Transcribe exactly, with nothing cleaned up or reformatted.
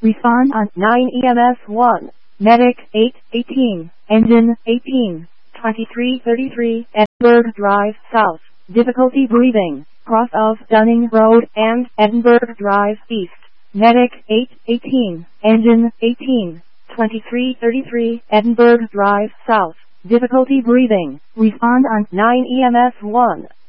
Respond on nine E M S one. Medic eight eighteen. Engine eighteen. twenty-three thirty-three. Edinburgh Drive South. Difficulty breathing. Cross of Dunning Road and Edinburgh Drive East. Medic eight eighteen. Engine eighteen. twenty-three thirty-three. Edinburgh Drive South. Difficulty breathing. Respond on nine E M S one.